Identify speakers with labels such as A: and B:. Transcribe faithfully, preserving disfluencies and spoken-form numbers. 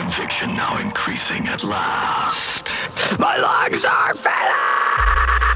A: conviction now increasing at last.
B: My lungs are